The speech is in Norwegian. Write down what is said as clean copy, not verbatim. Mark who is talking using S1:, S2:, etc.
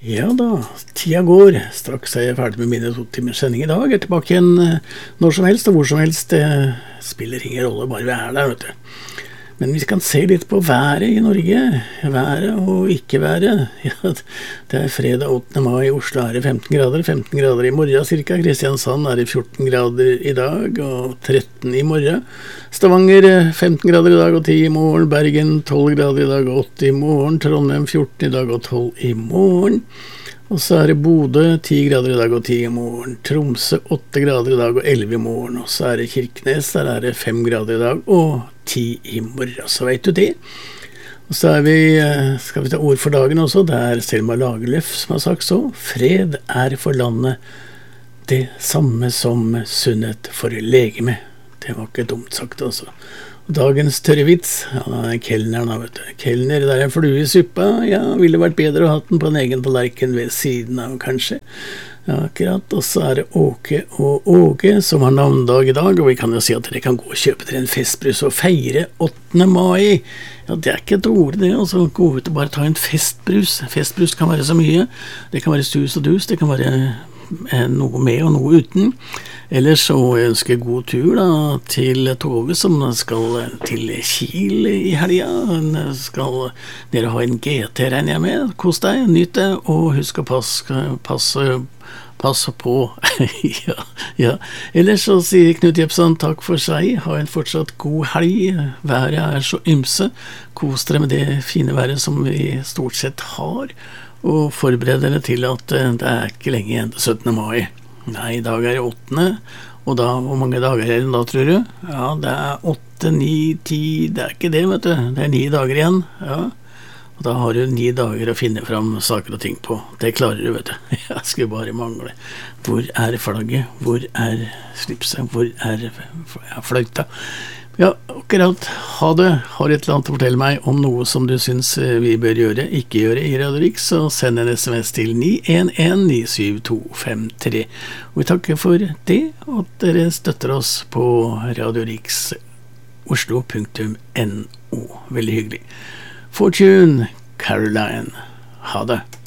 S1: Ja da, tida går. Straks er jeg ferdig med mine 2 timers sending i dag. Jeg er tilbake igjen når som helst og hvor som helst. Det spiller ingen rolle, bare vi er der, vet du. Men vi kan se litt på været i Norge. Været og ikke været. Ja, det er fredag 8. mai. I Oslo er det 15 grader. 15 grader i morgen cirka. Kristiansand er det 14 grader i dag og 13 i morgen. Stavanger 15 grader i dag og 10 i morgen. Bergen 12 grader i dag og 8 i morgen. Trondheim 14 i dag og 12 i morgen. Og så er det Bodø 10 grader i dag og 10 i morgen. Tromsø 8 grader i dag og 11 i morgen. Og så er det Kirkenes, der er det 5 grader i dag og 10 i morgen. Så vet du det. Og så er vi, skal vi ta ord for dagen også. Det er Selma Lagerlöf som har sagt så. Fred er for landet det samme som sunnhet for legeme. Det var ikke dumt sagt altså. Dagens tørre vits, ja, det er kelneren, vet du. Kelner, det er en flue i suppa, ja, ville vært bedre å ha den på en egen tallerken ved siden av, kanskje. Ja, akkurat, og så er det Åke og Åge som har navndag i dag, og vi kan jo si at dere kan gå og kjøpe dere en festbrus og feire 8. mai. Ja, det er ikke et ord det, altså gå ut og bare ta en festbrus. Festbrus kan være så mye, det kan være sus og dus, det kan være noe med og noe uten. Ellers så ønsker jeg god tur da, til toget som skal til Kiel i helgen. Skal dere ha en GT, regner jeg med. Kos deg, nyt det, og husk å passe på. ja. Ellers så sier Knut Jepsen takk for seg. Ha en fortsatt god helg. Været er så ymse. Kos dere med det fine været som vi stort sett har. Og forbered dere til at det er ikke lenge igjen til 17. mai. Nei, i dag er det 8. Og da, hvor mange dager er det da, tror du? Ja, det er 8, 9, 10, det er ikke det, vet du. Det er 9 dager igjen, ja. Og da har du 9 dager å finne fram saker og ting på. Det klarer du, vet du. Jeg skulle bare mangle. Hvor er flagget? Hvor er slipset? Hvor er fløyta? Ja, akkurat. Ha det. Har et eller annet å fortelle meg om noe som du synes vi bør gjøre, ikke gjøre i Radio Riks, så send en sms til 911-97253. Og vi takker for det, og at dere støtter oss på Radio Riks Oslo.no. Veldig hyggelig. Fortune, Caroline. Ha det.